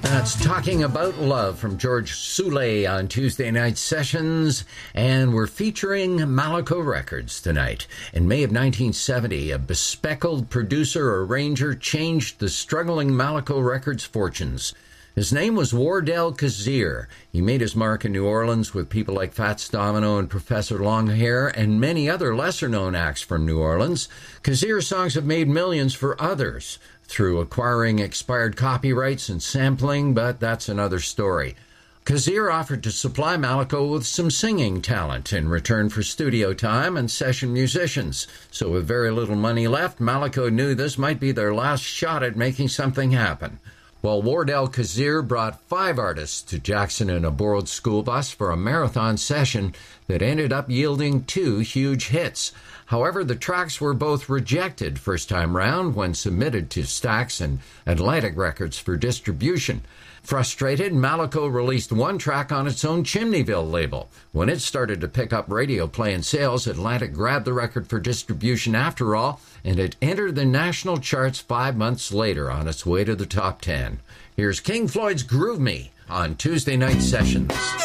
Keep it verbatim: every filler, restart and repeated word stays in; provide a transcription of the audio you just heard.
That's Talking About Love from George Soule on Tuesday Night Sessions, and we're featuring Malaco Records tonight. In May of nineteen seventy, a bespectacled producer-arranger changed the struggling Malaco Records fortunes. His name was Wardell Kazir. He made his mark in New Orleans with people like Fats Domino and Professor Longhair and many other lesser-known acts from New Orleans. Kazir's songs have made millions for others through acquiring expired copyrights and sampling, but that's another story. Kazir offered to supply Malaco with some singing talent in return for studio time and session musicians. So with very little money left, Malaco knew this might be their last shot at making something happen. Well, Wardell Kazir brought five artists to Jackson in a borrowed school bus for a marathon session that ended up yielding two huge hits. However, the tracks were both rejected first time round when submitted to Stax and Atlantic Records for distribution. Frustrated, Malaco released one track on its own Chimneyville label. When it started to pick up radio play and sales, Atlantic grabbed the record for distribution after all, and it entered the national charts five months later on its way to the top ten. Here's King Floyd's Groove Me on Tuesday Night Sessions.